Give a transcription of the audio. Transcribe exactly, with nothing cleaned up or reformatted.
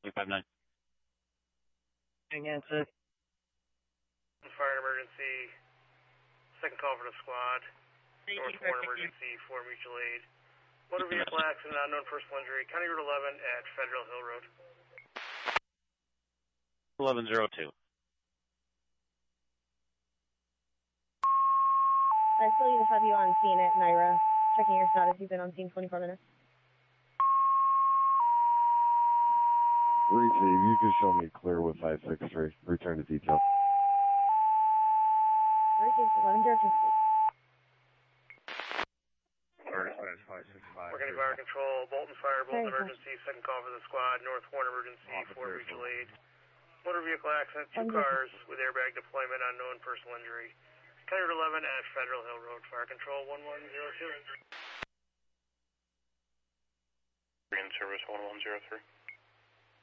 two five nine. Answer. Fire emergency. Second call for the squad. North Warren emergency for mutual aid. Motor vehicle accident, unknown personal injury. County Route eleven at Federal Hill Road. eleven oh two. I still need to have you on scene at Naira. Checking your status. You've been on scene twenty-four minutes. Receive, you can show me clear with five six three. Return to detail. Receive eleven oh two. five six five. Working fire control, Bolton Fire, Bolton emergency, second call for the squad, North Warren emergency for mutual aid. Motor vehicle accident, two cars with airbag deployment, unknown personal injury. County Route eleven at Federal Hill Road, fire control one one zero two. In service one one zero three.